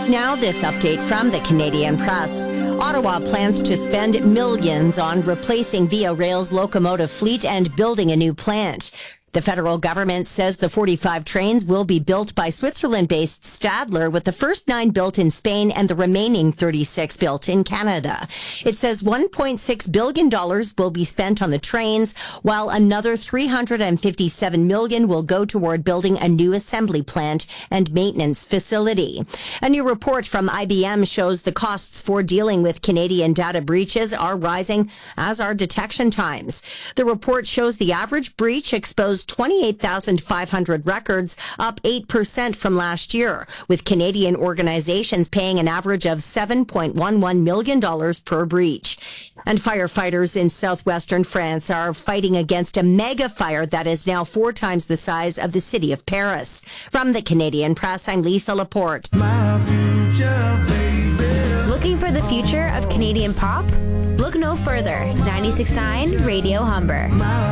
Now this update from the Canadian Press. Ottawa plans to spend millions on replacing Via Rail's locomotive fleet and building a new plant. The federal government says the 45 trains will be built by Switzerland-based Stadler, with the first 9 built in Spain and the remaining 36 built in Canada. It says $1.6 billion will be spent on the trains, while another $357 million will go toward building a new assembly plant and maintenance facility. A new report from IBM shows the costs for dealing with Canadian data breaches are rising, as are detection times. The report shows the average breach exposed 28,500 records, up 8% from last year, with Canadian organizations paying an average of $7.11 million per breach. And firefighters in southwestern France are fighting against a mega fire that is now 4 times the size of the city of Paris. From the Canadian Press, I'm Lisa Laporte. Looking for the future of Canadian pop? Look no further. 96.9 Radio Humber.